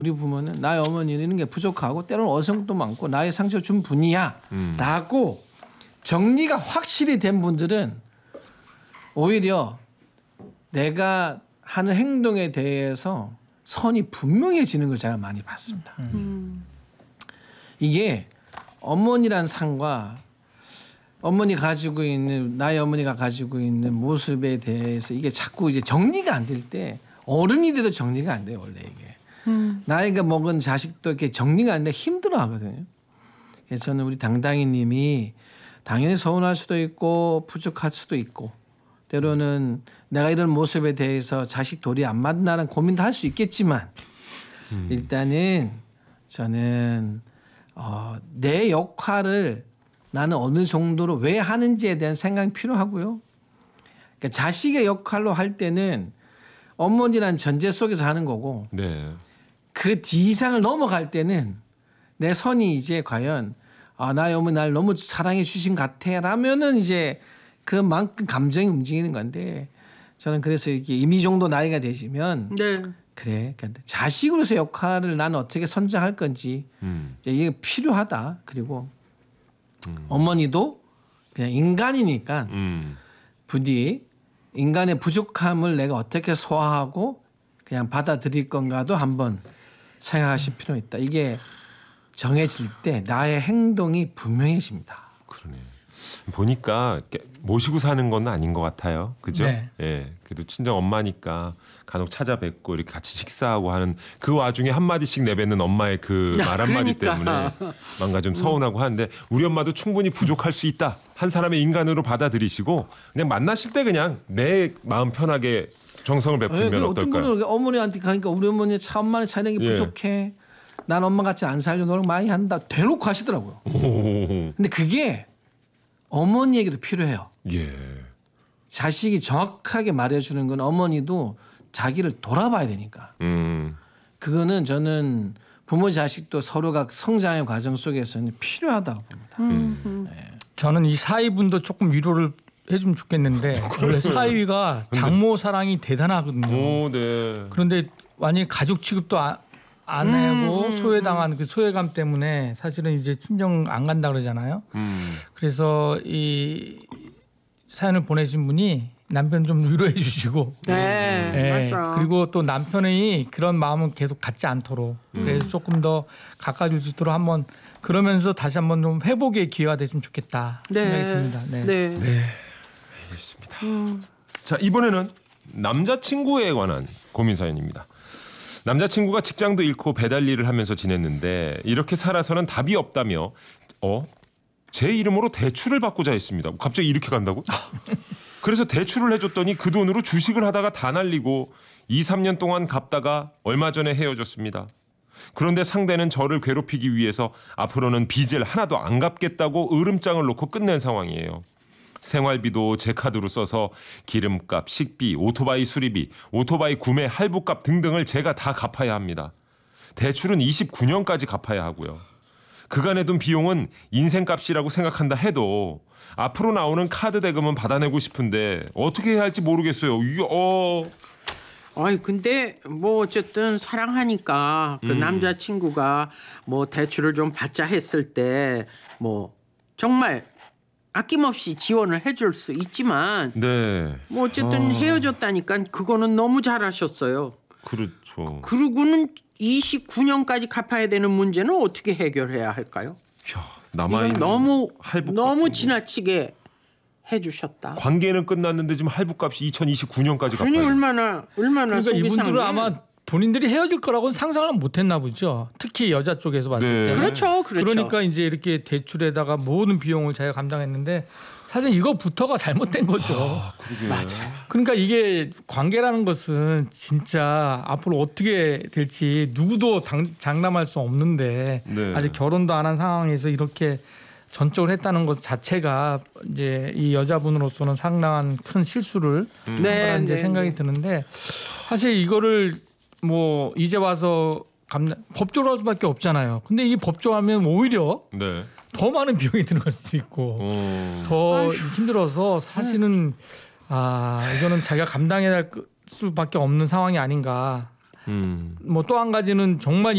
우리 부모는 나의 어머니는 이런 게 부족하고 때로는 어성도 많고 나의 상처를 준 분이야 라고 정리가 확실히 된 분들은 오히려 내가 하는 행동에 대해서 선이 분명해지는 걸 제가 많이 봤습니다. 이게 어머니란 상과 나의 어머니가 가지고 있는 모습에 대해서 이게 자꾸 이제 정리가 안 될 때 어른이 돼도 정리가 안 돼요. 원래 이게. 나이가 먹은 자식도 이렇게 정리가 안 돼 힘들어 하거든요. 그래서 저는 우리 당당히 님이 당연히 서운할 수도 있고 부족할 수도 있고 때로는 내가 이런 모습에 대해서 자식 도리 안 맞나라는 고민도 할 수 있겠지만 일단은 저는 내 역할을 나는 어느 정도로 왜 하는지에 대한 생각이 필요하고요. 그러니까 자식의 역할로 할 때는 어머니란 전제 속에서 하는 거고 네. 그 뒤이상을 넘어갈 때는 내 선이 이제 과연 나의 어머니 날 너무 사랑해 주신 것 같아 라면은 이제 그만큼 감정이 움직이는 건데 저는 그래서 이렇게 이미 정도 나이가 되시면 네. 그래 그러니까 자식으로서 역할을 나는 어떻게 선정할 건지 이제 이게 필요하다. 그리고 어머니도 그냥 인간이니까 부디 인간의 부족함을 내가 어떻게 소화하고 그냥 받아들일 건가도 한번 생각하실 필요가 있다. 이게 정해질 때 나의 행동이 분명해집니다. 그러네. 보니까 모시고 사는 건 아닌 것 같아요. 그죠? 네. 예. 그래도 친정 엄마니까 간혹 찾아뵙고 이렇게 같이 식사하고 하는 그 와중에 한마디씩 내뱉는 엄마의 그 말 한마디 그러니까. 때문에 뭔가 좀 서운하고 하는데 우리 엄마도 충분히 부족할 수 있다. 한 사람의 인간으로 받아들이시고 그냥 만나실 때 그냥 내 마음 편하게 정성을 베풀면 어떤 어떨까요? 분은 어머니한테 가니까 우리 어머니 참 엄마는 차량이 부족해. 난 엄마 같이 안 살려 노력 많이 한다. 대놓고 하시더라고요. 근데 그게 어머니에게도 필요해요. 예. 자식이 정확하게 말해주는 건 어머니도 자기를 돌아봐야 되니까. 그거는 저는 부모 자식도 서로가 성장의 과정 속에서는 필요하다고 봅니다. 저는 이 사위분도 조금 위로를 해주면 좋겠는데 원래 사위가 장모 사랑이 대단하거든요. 오, 네. 그런데 완전히 가족 취급도 안 하고 소외당한 그 소외감 때문에 사실은 이제 친정 안 간다 그러잖아요. 그래서 이 사연을 보내신 분이 남편 좀 위로해 주시고 네, 맞아. 그리고 또 남편이 그런 마음은 계속 갖지 않도록 그래서 조금 더 가까워질 수 있도록 한번 그러면서 다시 한번 좀 회복의 기회가 됐으면 좋겠다 생각이 듭니다. 네. 네, 알겠습니다. 자, 이번에는 남자친구에 관한 고민 사연입니다. 남자친구가 직장도 잃고 배달 일을 하면서 지냈는데 이렇게 살아서는 답이 없다며 제 이름으로 대출을 받고자 했습니다. 갑자기 이렇게 간다고? 그래서 대출을 해줬더니 그 돈으로 주식을 하다가 다 날리고 2, 3년 동안 갚다가 얼마 전에 헤어졌습니다. 그런데 상대는 저를 괴롭히기 위해서 앞으로는 빚을 하나도 안 갚겠다고 으름장을 놓고 끝낸 상황이에요. 생활비도 제 카드로 써서 기름값, 식비, 오토바이 수리비, 오토바이 구매 할부값 등등을 제가 다 갚아야 합니다. 대출은 29년까지 갚아야 하고요. 그간에 둔 비용은 인생값이라고 생각한다 해도 앞으로 나오는 카드 대금은 받아내고 싶은데 어떻게 해야 할지 모르겠어요. 근데 뭐 어쨌든 사랑하니까 그 남자친구가 뭐 대출을 좀 받자 했을 때 뭐 정말 아낌없이 지원을 해줄 수 있지만 네. 뭐 어쨌든 헤어졌다니까 그거는 너무 잘하셨어요. 그렇죠. 그리고는 29년까지 갚아야 되는 문제는 어떻게 해결해야 할까요? 남아있는 이건 너무 할부값 지나치게 해주셨다. 관계는 끝났는데 지금 할부값이 2029년까지 그러니 갚아요. 얼마나 그러니까 속이 이분들은 상해. 아마 본인들이 헤어질 거라고는 상상을 못했나 보죠. 특히 여자 쪽에서 봤을 네. 때. 그렇죠. 그러니까 이제 이렇게 대출에다가 모든 비용을 자기가 감당했는데 사실 이거부터가 잘못된 거죠. 맞아요. 그러니까 이게 관계라는 것은 진짜 앞으로 어떻게 될지 누구도 장담할 수 없는데 네. 아직 결혼도 안 한 상황에서 이렇게 전적으로 했다는 것 자체가 이제 이 여자분으로서는 상당한 큰 실수를 한 거라는 이제 생각이 드는데 사실 이거를 뭐 이제 와서 법적으로 할 수밖에 없잖아요. 근데 이 법적으로 하면 오히려 네. 더 많은 비용이 들어갈 수 있고 더 힘들어서 사실은 이거는 자기가 감당해야 할 수밖에 없는 상황이 아닌가 뭐 또 한 가지는 정말